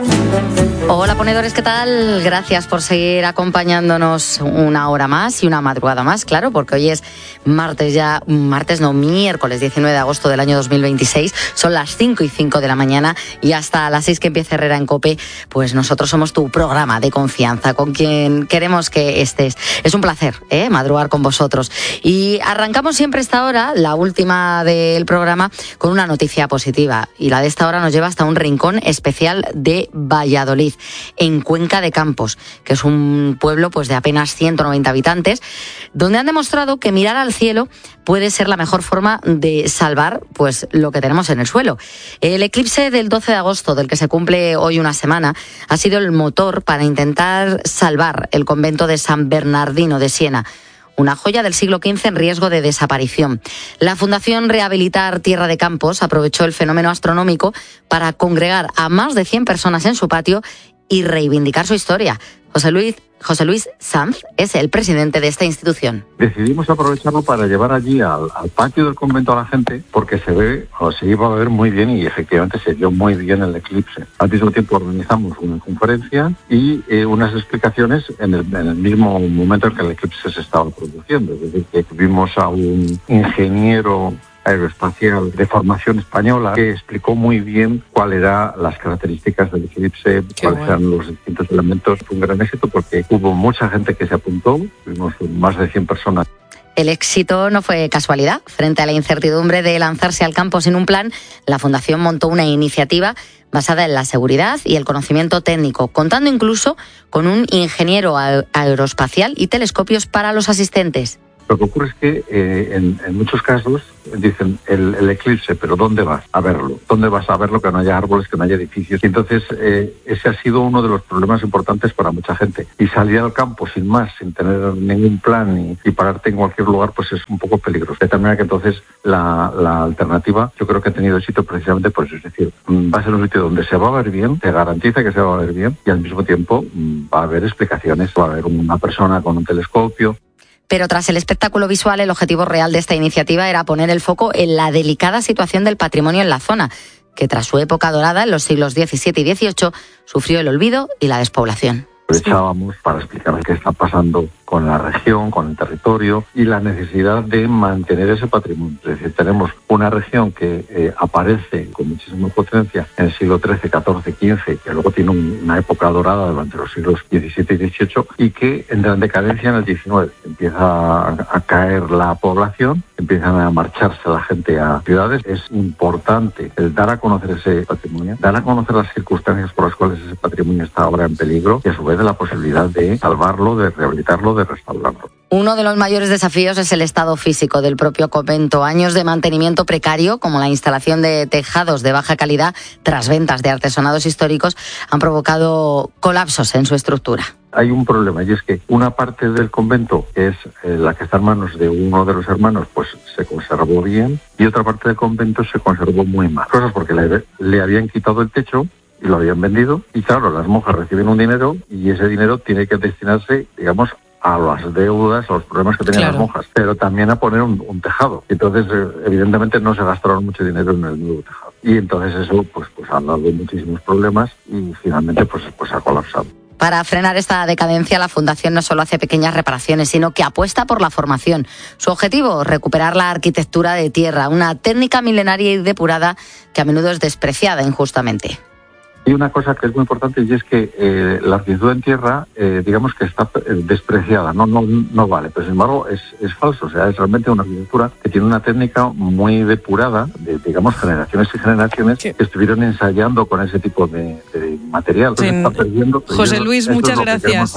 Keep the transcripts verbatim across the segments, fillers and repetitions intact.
Hola ponedores, ¿qué tal? Gracias por seguir acompañándonos una hora más y una madrugada más, claro, porque hoy es martes ya, martes no, miércoles diecinueve de agosto del año dos mil veintiséis, son las cinco y cinco de la mañana y hasta las seis que empieza Herrera en COPE, pues nosotros somos tu programa de confianza, con quien queremos que estés. Es un placer, ¿eh? madrugar con vosotros. Y arrancamos siempre esta hora, la última del programa, con una noticia positiva, y la de esta hora nos lleva hasta un rincón especial de Valladolid, en Cuenca de Campos, que es un pueblo pues de apenas ciento noventa habitantes, donde han demostrado que mirar al cielo puede ser la mejor forma de salvar pues lo que tenemos en el suelo. El eclipse del doce de agosto, del que se cumple hoy una semana, ha sido el motor para intentar salvar el convento de San Bernardino de Siena, una joya del siglo quince en riesgo de desaparición. La Fundación Rehabilitar Tierra de Campos aprovechó el fenómeno astronómico para congregar a más de cien personas en su patio y reivindicar su historia. José Luis, José Luis Sanz es el presidente de esta institución. Decidimos aprovecharlo para llevar allí al, al patio del convento a la gente, porque se ve, o se iba a ver muy bien, y efectivamente se vio muy bien el eclipse. Al mismo tiempo organizamos una conferencia y eh, unas explicaciones en el, en el mismo momento en que el eclipse se estaba produciendo. Es decir, que tuvimos a un ingeniero aeroespacial de formación española que explicó muy bien cuáles eran las características del eclipse, Qué cuáles bueno. eran los distintos elementos. Fue un gran éxito porque hubo mucha gente que se apuntó, tuvimos más de cien personas. El éxito no fue casualidad. Frente a la incertidumbre de lanzarse al campo sin un plan, la Fundación montó una iniciativa basada en la seguridad y el conocimiento técnico, contando incluso con un ingeniero aeroespacial y telescopios para los asistentes. Lo que ocurre es que eh, en, en muchos casos dicen el, el eclipse, pero ¿dónde vas a verlo? ¿Dónde vas a verlo? Que no haya árboles, que no haya edificios. Y entonces eh, ese ha sido uno de los problemas importantes para mucha gente. Y salir al campo sin más, sin tener ningún plan y, y pararte en cualquier lugar, pues es un poco peligroso. De tal manera que entonces la, la alternativa yo creo que ha tenido éxito precisamente por eso. Es decir, va a ser un sitio donde se va a ver bien, te garantiza que se va a ver bien, y al mismo tiempo va a haber explicaciones, va a haber una persona con un telescopio. Pero tras el espectáculo visual, el objetivo real de esta iniciativa era poner el foco en la delicada situación del patrimonio en la zona, que tras su época dorada, en los siglos diecisiete y dieciocho, sufrió el olvido y la despoblación. Aprovechábamos para explicar qué está pasando con la región, con el territorio y la necesidad de mantener ese patrimonio. Es decir, tenemos una región que eh, aparece con muchísima potencia en el siglo trece, catorce, quince, que luego tiene un, una época dorada durante los siglos diecisiete y dieciocho, y que entra en decadencia en el diecinueve. Empieza a, a caer la población, empiezan a marcharse la gente a ciudades. Es importante el dar a conocer ese patrimonio, dar a conocer las circunstancias por las cuales ese patrimonio está ahora en peligro y a su vez de la posibilidad de salvarlo, de rehabilitarlo, de restaurarlo. Uno de los mayores desafíos es el estado físico del propio convento. Años de mantenimiento precario, como la instalación de tejados de baja calidad tras ventas de artesonados históricos, han provocado colapsos en su estructura. Hay un problema, y es que una parte del convento, que es eh, la que está en manos de uno de los hermanos, pues se conservó bien, y otra parte del convento se conservó muy mal. Cosas porque le, le habían quitado el techo y lo habían vendido, y claro, las monjas reciben un dinero y ese dinero tiene que destinarse, digamos, a las deudas, a los problemas que tenían claro. las monjas, pero también a poner un, un tejado. Entonces, evidentemente, no se gastaron mucho dinero en el nuevo tejado. Y entonces eso pues, pues ha dado muchísimos problemas y finalmente pues, pues ha colapsado. Para frenar esta decadencia, la Fundación no solo hace pequeñas reparaciones, sino que apuesta por la formación. Su objetivo, recuperar la arquitectura de tierra, una técnica milenaria y depurada que a menudo es despreciada injustamente. Y una cosa que es muy importante, y es que eh, la arquitectura en tierra, eh, digamos que está despreciada, no no no vale, pero sin embargo es, es falso, o sea, es realmente una arquitectura que tiene una técnica muy depurada, de, digamos, generaciones y generaciones sí. que estuvieron ensayando con ese tipo de, de material. Sí. Está perdiendo, perdiendo, José Luis, muchas es gracias.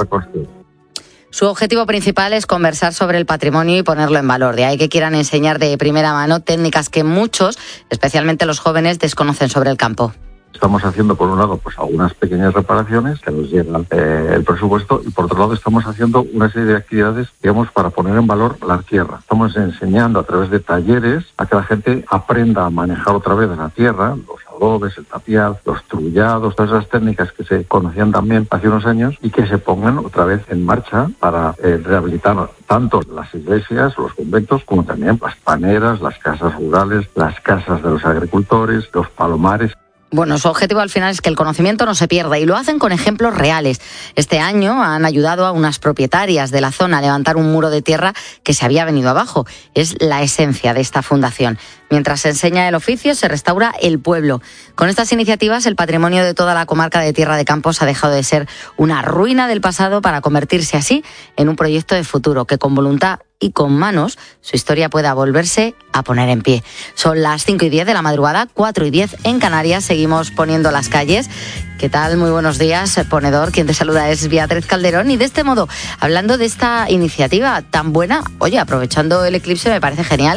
Su objetivo principal es conversar sobre el patrimonio y ponerlo en valor. De ahí que quieran enseñar de primera mano técnicas que muchos, especialmente los jóvenes, desconocen sobre el campo. Estamos haciendo, por un lado, pues algunas pequeñas reparaciones que nos llegan eh, el presupuesto, y por otro lado estamos haciendo una serie de actividades, digamos, para poner en valor la tierra. Estamos enseñando a través de talleres a que la gente aprenda a manejar otra vez la tierra, los adobes, el tapial, los trullados, todas esas técnicas que se conocían también hace unos años y que se pongan otra vez en marcha para eh, rehabilitar tanto las iglesias, los conventos, como también las paneras, las casas rurales, las casas de los agricultores, los palomares. Bueno, su objetivo al final es que el conocimiento no se pierda y lo hacen con ejemplos reales. Este año han ayudado a unas propietarias de la zona a levantar un muro de tierra que se había venido abajo. Es la esencia de esta fundación. Mientras se enseña el oficio, se restaura el pueblo. Con estas iniciativas, el patrimonio de toda la comarca de Tierra de Campos ha dejado de ser una ruina del pasado para convertirse así en un proyecto de futuro que con voluntad y con manos su historia pueda volverse a poner en pie. Son las cinco y diez de la madrugada, cuatro y diez en Canarias. Seguimos poniendo las calles. ¿Qué tal? Muy buenos días, ponedor. Quien te saluda es Beatriz Calderón. Y de este modo, hablando de esta iniciativa tan buena, oye, aprovechando el eclipse, me parece genial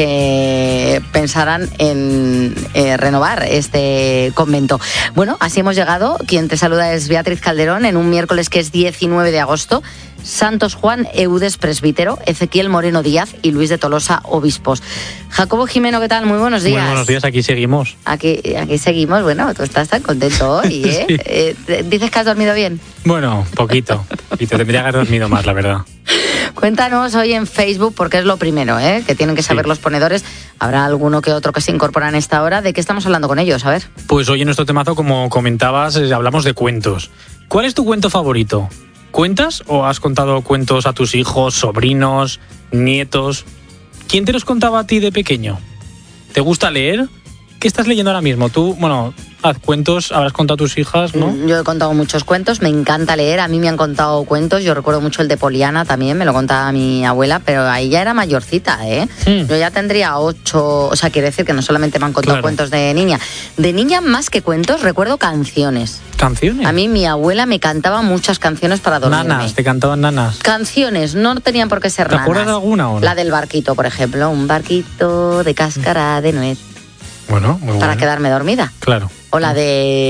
que pensaran en eh, renovar este convento. Bueno, así hemos llegado. Quien te saluda es Beatriz Calderón en un miércoles que es diecinueve de agosto. Santos Juan Eudes, presbítero, Ezequiel Moreno Díaz y Luis de Tolosa, obispos. Jacobo Jimeno, ¿qué tal? Muy buenos días. Muy buenos días, aquí seguimos. Aquí, aquí seguimos. Bueno, tú estás tan contento hoy, ¿eh? Sí. eh ¿Dices que has dormido bien? Bueno, poquito. Y te tendría que haber dormido más, la verdad. Cuéntanos hoy en Facebook, porque es lo primero, ¿eh? Que tienen que saber sí. los ponedores. Habrá alguno que otro que se incorpora en esta hora. ¿De qué estamos hablando con ellos? A ver. Pues hoy en nuestro temazo, como comentabas, hablamos de cuentos. ¿Cuál es tu cuento favorito? ¿Cuentas o has contado cuentos a tus hijos, sobrinos, nietos? ¿Quién te los contaba a ti de pequeño? ¿Te gusta leer? ¿Qué estás leyendo ahora mismo? Tú, bueno, haz cuentos, habrás contado a tus hijas, ¿no? Yo he contado muchos cuentos, me encanta leer, a mí me han contado cuentos, yo recuerdo mucho el de Poliana también, me lo contaba mi abuela, pero ahí ya era mayorcita, ¿eh? Mm. Yo ya tendría ocho, o sea, quiere decir que no solamente me han contado claro. cuentos de niña. De niña, más que cuentos, recuerdo canciones. ¿Canciones? A mí mi abuela me cantaba muchas canciones para dormirme. Nanas, ¿te cantaban nanas? Canciones, no tenían por qué ser ¿Te nanas. ¿Te acuerdas de alguna o no? La del barquito, por ejemplo, un barquito de cáscara de nuez. Bueno, muy para bueno. quedarme dormida. Claro. O la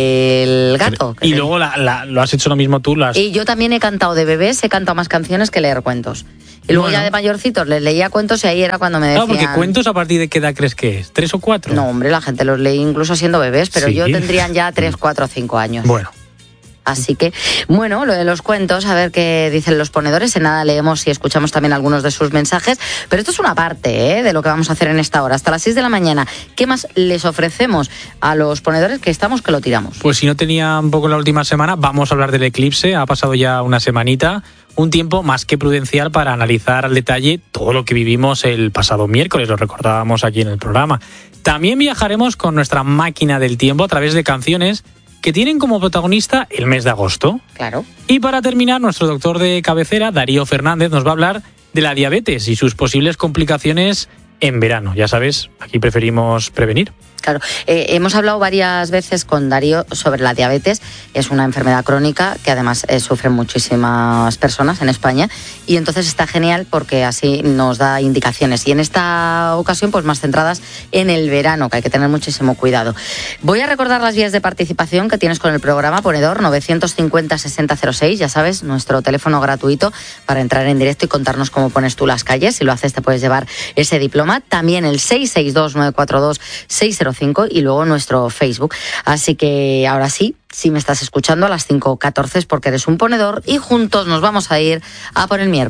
del gato. Y luego la, la, lo has hecho lo mismo tú. Las... Y yo también he cantado de bebés, he cantado más canciones que leer cuentos. Y luego bueno. ya de mayorcitos les leía cuentos y ahí era cuando me decían... Claro, porque cuentos a partir de qué edad crees que es, ¿tres o cuatro? No, hombre, la gente los leía incluso siendo bebés, pero ¿Sí? yo tendrían ya tres, cuatro o cinco años. Bueno. Así que, bueno, lo de los cuentos, a ver qué dicen los ponedores. En nada leemos y escuchamos también algunos de sus mensajes. Pero esto es una parte ¿eh? de lo que vamos a hacer en esta hora. Hasta las seis de la mañana. ¿Qué más les ofrecemos a los ponedores? Que estamos, que lo tiramos. Pues si no tenía un poco la última semana, vamos a hablar del eclipse. Ha pasado ya una semanita. Un tiempo más que prudencial para analizar al detalle todo lo que vivimos el pasado miércoles. Lo recordábamos aquí en el programa. También viajaremos con nuestra máquina del tiempo a través de canciones que tienen como protagonista el mes de agosto. Claro. Y para terminar, nuestro doctor de cabecera, Darío Fernández, nos va a hablar de la diabetes y sus posibles complicaciones en verano. Ya sabes, aquí preferimos prevenir. Claro, eh, hemos hablado varias veces con Darío sobre la diabetes. Es una enfermedad crónica que además eh, sufren muchísimas personas en España y entonces está genial porque así nos da indicaciones. Y en esta ocasión, pues más centradas en el verano, que hay que tener muchísimo cuidado. Voy a recordar las vías de participación que tienes con el programa, ponedor, novecientos cincuenta, sesenta cero seis, ya sabes, nuestro teléfono gratuito para entrar en directo y contarnos cómo pones tú las calles. Si lo haces, te puedes llevar ese diploma. También el seis seis dos, nueve cuatro dos, seis cero cinco y luego nuestro Facebook. Así que ahora sí, si me estás escuchando a las cinco catorce es porque eres un ponedor y juntos nos vamos a ir a por el miércoles.